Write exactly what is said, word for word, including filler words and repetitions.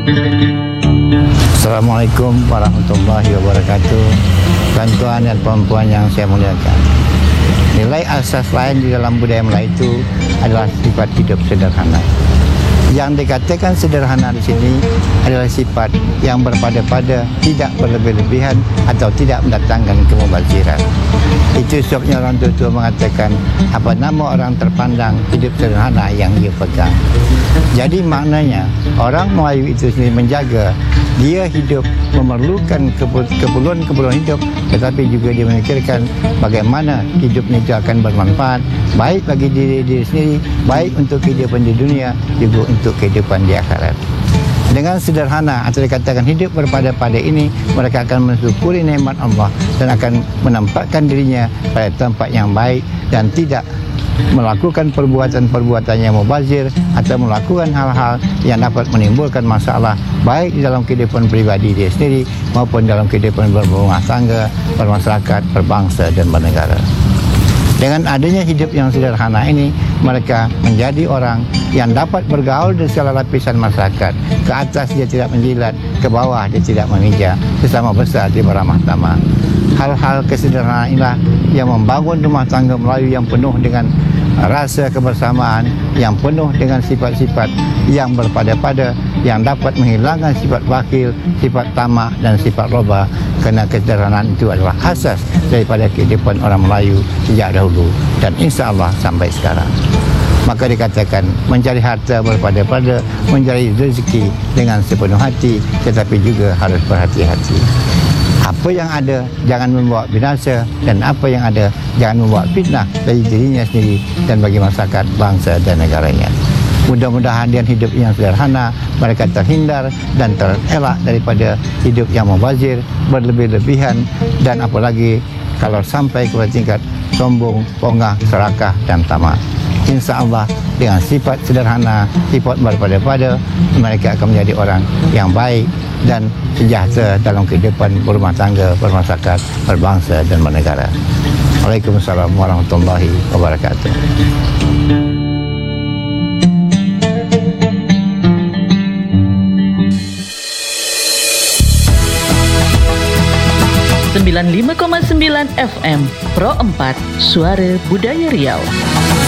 Assalamualaikum warahmatullahi wabarakatuh. Tuan-tuan dan puan-puan yang saya muliakan, nilai asas lain di dalam budaya Melayu itu adalah sifat hidup sederhana. Yang dikatakan sederhana di sini adalah sifat yang berpada-pada, tidak berlebih-lebihan atau tidak mendatangkan kemubaziran. Itu sebabnya orang tua-tua mengatakan apa nama orang terpandang hidup sederhana yang ia pegang. Jadi maknanya orang Melayu itu sendiri menjaga dia hidup memerlukan keperluan-keperluan hidup, tetapi juga dia memikirkan bagaimana hidupnya itu akan bermanfaat baik bagi diri diri sendiri, baik untuk kehidupan di dunia, juga untuk kehidupan di akhirat. Dengan sederhana atau dikatakan hidup berpada-pada ini, mereka akan mensyukuri nikmat Allah dan akan menempatkan dirinya pada tempat yang baik dan tidak melakukan perbuatan-perbuatan yang mubazir atau melakukan hal-hal yang dapat menimbulkan masalah baik di dalam kehidupan pribadi dia sendiri maupun dalam kehidupan berumah tangga, bermasyarakat, berbangsa dan bernegara. Dengan adanya hidup yang sederhana ini, mereka menjadi orang yang dapat bergaul di segala lapisan masyarakat. Ke atas dia tidak menjilat, ke bawah dia tidak memijak, sesama besar dia beramah tamah. Hal-hal kesederhanaan inilah yang membangun rumah tangga Melayu yang penuh dengan rasa kebersamaan, yang penuh dengan sifat-sifat yang berpada-pada, yang dapat menghilangkan sifat bakhil, sifat tamak dan sifat loba, kerana kesederhanaan itu adalah asas daripada kehidupan orang Melayu sejak dahulu dan insya Allah sampai sekarang. Maka dikatakan mencari harta berpada-pada, mencari rezeki dengan sepenuh hati, tetapi juga harus berhati-hati. Apa yang ada jangan membawa binasa, dan apa yang ada jangan membawa fitnah bagi dirinya sendiri dan bagi masyarakat, bangsa dan negaranya. Mudah-mudahan dengan hidup yang sederhana, mereka terhindar dan terelak daripada hidup yang mubazir, berlebih-lebihan, dan apalagi kalau sampai kepada tingkat sombong, pongah, serakah dan tamak. Insya Allah dengan sifat sederhana, sifat berpada-pada, mereka akan menjadi orang yang baik dan sejahtera dalam kehidupan berumah tangga, bermasyarakat, berbangsa dan bernegara. Waalaikumsalam warahmatullahi wabarakatuh. sembilan puluh lima koma sembilan F M Pro empat Suara Budaya Riau.